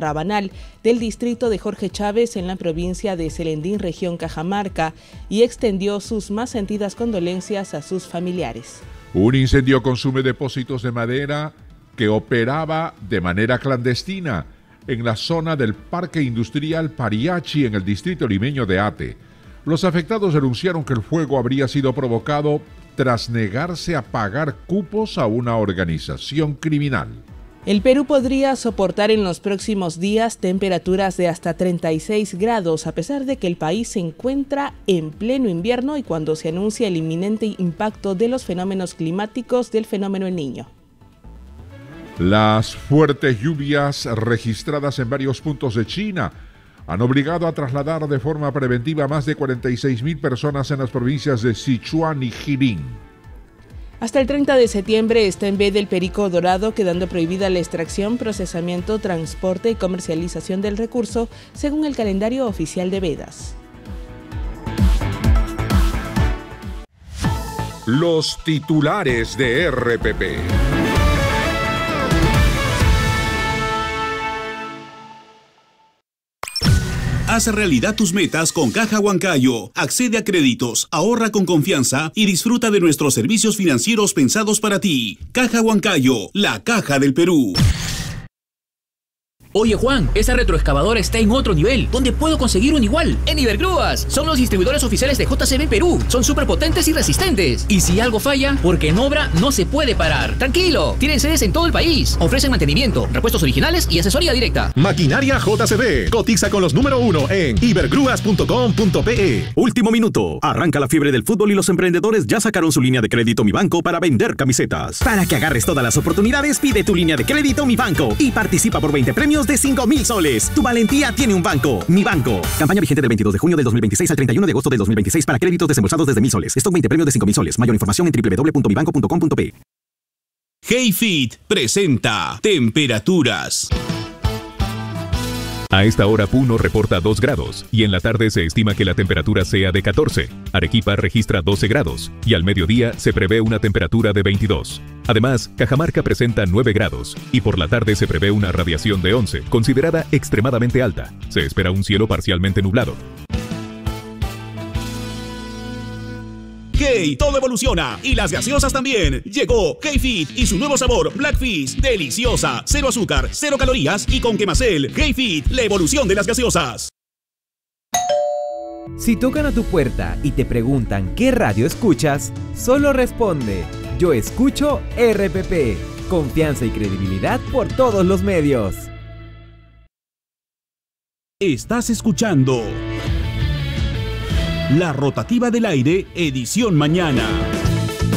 Rabanal del distrito de Jorge Chávez en la provincia de Celendín, región Cajamarca, y extendió sus más sentidas condolencias a sus familiares. Un incendio consume depósitos de madera que operaba de manera clandestina en la zona del Parque Industrial Pariachi en el distrito limeño de Ate. Los afectados denunciaron que el fuego habría sido provocado tras negarse a pagar cupos a una organización criminal. El Perú podría soportar en los próximos días temperaturas de hasta 36 grados, a pesar de que el país se encuentra en pleno invierno y cuando se anuncia el inminente impacto de los fenómenos climáticos del fenómeno El Niño. Las fuertes lluvias registradas en varios puntos de China han obligado a trasladar de forma preventiva a más de 46,000 personas en las provincias de Sichuan y Jirín. Hasta el 30 de septiembre está en veda el perico dorado, quedando prohibida la extracción, procesamiento, transporte y comercialización del recurso, según el calendario oficial de vedas. Los titulares de RPP. Haz realidad tus metas con Caja Huancayo. Accede a créditos, ahorra con confianza y disfruta de nuestros servicios financieros pensados para ti. Caja Huancayo, la caja del Perú. Oye Juan, esa retroexcavadora está en otro nivel. ¿Dónde puedo conseguir un igual? En Ibergrúas. Son los distribuidores oficiales de JCB Perú. Son súper potentes y resistentes. Y si algo falla, porque en obra no se puede parar. Tranquilo, tienen sedes en todo el país. Ofrecen mantenimiento, repuestos originales y asesoría directa. Maquinaria JCB. Cotiza con los número 1 en ibergrúas.com.pe. Último minuto. Arranca la fiebre del fútbol y los emprendedores ya sacaron su línea de crédito Mi Banco para vender camisetas. Para que agarres todas las oportunidades, pide tu línea de crédito Mi Banco y participa por 20 premios de 5,000 soles. Tu valentía tiene un banco. Mi Banco. Campaña vigente del 22 de junio del 2026 al 31 de agosto del 2026 para créditos desembolsados desde 1,000 soles. Stock 20 premios de 5,000 soles. Mayor información en www.mibanco.com.pe. HeyFit presenta temperaturas. A esta hora Puno reporta 2 grados y en la tarde se estima que la temperatura sea de 14. Arequipa registra 12 grados y al mediodía se prevé una temperatura de 22. Además, Cajamarca presenta 9 grados y por la tarde se prevé una radiación de 11, considerada extremadamente alta. Se espera un cielo parcialmente nublado. Hey, todo evoluciona y las gaseosas también. Llegó HeyFit y su nuevo sabor Black Fizz, deliciosa, 0 azúcar, 0 calorías y con Quemacel. HeyFit, la evolución de las gaseosas. Si tocan a tu puerta y te preguntan qué radio escuchas, solo responde: yo escucho RPP. Confianza y credibilidad por todos los medios. Estás escuchando La Rotativa del Aire, edición mañana.